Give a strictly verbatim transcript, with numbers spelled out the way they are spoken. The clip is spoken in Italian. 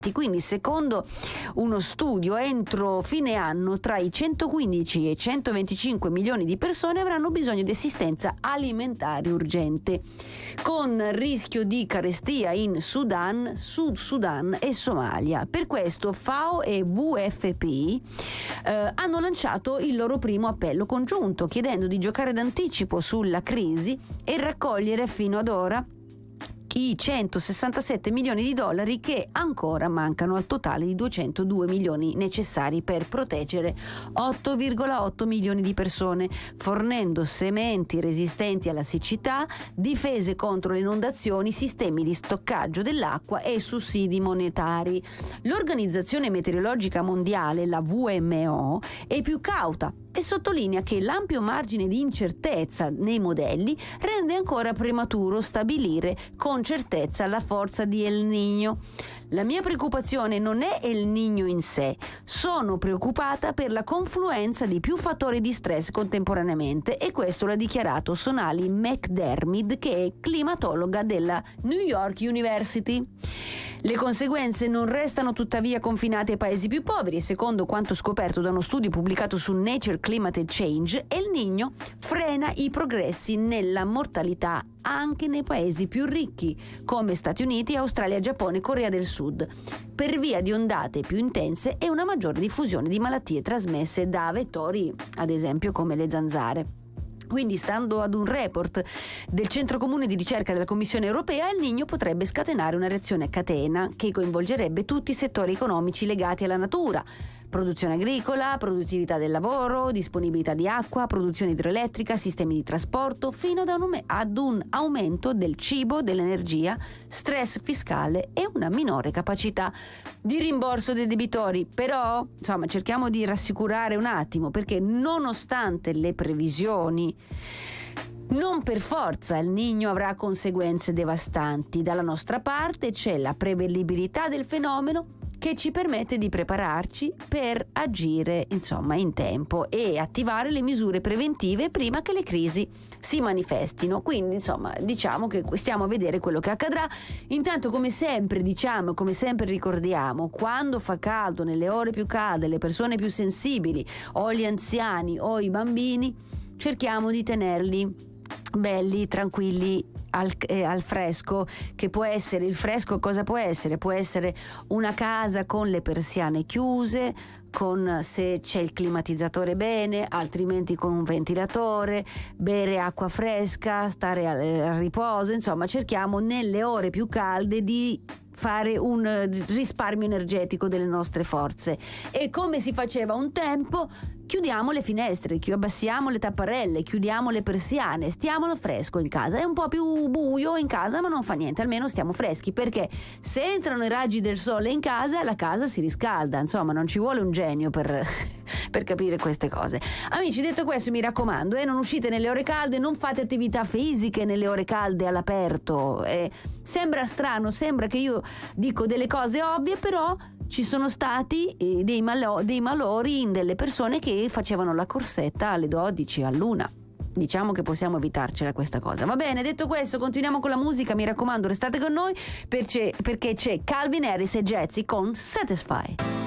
Quindi, secondo uno studio, entro fine anno tra i centoquindici e i centoventicinque milioni di persone avranno bisogno di assistenza alimentare urgente, con rischio di carestia in Sudan, Sud Sudan e Somalia. Per questo FAO e W F P eh, hanno lanciato il loro primo appello congiunto, chiedendo di giocare d'anticipo sulla crisi e raccogliere fino ad ora i centosessantasette milioni di dollari che ancora mancano al totale di duecentodue milioni necessari per proteggere otto virgola otto milioni di persone, fornendo sementi resistenti alla siccità, difese contro le inondazioni, sistemi di stoccaggio dell'acqua e sussidi monetari. L'Organizzazione Meteorologica Mondiale, la W M O, è più cauta e sottolinea che l'ampio margine di incertezza nei modelli rende ancora prematuro stabilire con certezza la forza di El Niño. La mia preoccupazione non è El Niño in sé, sono preoccupata per la confluenza di più fattori di stress contemporaneamente, e questo l'ha dichiarato Sonali McDermid, che è climatologa della New York University. Le conseguenze non restano tuttavia confinate ai paesi più poveri, e secondo quanto scoperto da uno studio pubblicato su Nature Climate Change, El Niño frena i progressi nella mortalità anche nei paesi più ricchi come Stati Uniti, Australia, Giappone, Corea del Sud, per via di ondate più intense e una maggiore diffusione di malattie trasmesse da vettori, ad esempio come le zanzare. Quindi, stando ad un report del Centro Comune di Ricerca della Commissione Europea, El Niño potrebbe scatenare una reazione a catena che coinvolgerebbe tutti i settori economici legati alla natura: produzione agricola, produttività del lavoro, disponibilità di acqua, produzione idroelettrica, sistemi di trasporto, fino ad un, ad un aumento del cibo, dell'energia, stress fiscale e una minore capacità di rimborso dei debitori. Però, insomma, cerchiamo di rassicurare un attimo, perché nonostante le previsioni, non per forza El Niño avrà conseguenze devastanti. Dalla nostra parte c'è la prevedibilità del fenomeno, che ci permette di prepararci per agire, insomma, in tempo e attivare le misure preventive prima che le crisi si manifestino. Quindi, insomma, diciamo che stiamo a vedere quello che accadrà. Intanto, come sempre diciamo, come sempre ricordiamo, quando fa caldo, nelle ore più calde, le persone più sensibili o gli anziani o i bambini, cerchiamo di tenerli belli, tranquilli, al, eh, al fresco, che può essere il fresco. Cosa può essere? Può essere una casa con le persiane chiuse, con, se c'è il climatizzatore, bene, altrimenti con un ventilatore, bere acqua fresca, stare al, al riposo. Insomma, cerchiamo nelle ore più calde di fare un risparmio energetico delle nostre forze, e come si faceva un tempo, chiudiamo le finestre, abbassiamo le tapparelle, chiudiamo le persiane, stiamo al fresco in casa. È un po' più buio in casa, ma non fa niente, almeno stiamo freschi, perché se entrano i raggi del sole in casa, la casa si riscalda. Insomma, non ci vuole un genio per, per capire queste cose. Amici, detto questo, mi raccomando, eh, non uscite nelle ore calde, non fate attività fisiche nelle ore calde all'aperto. Eh, sembra strano, sembra che io dico delle cose ovvie, però ci sono stati eh, dei, malo- dei malori in delle persone che facevano la corsetta alle dodici, all'una. Diciamo che possiamo evitarcela questa cosa. Va bene, detto questo, continuiamo con la musica. Mi raccomando, restate con noi perché, perché c'è Calvin Harris e Jazzy con Satisfy.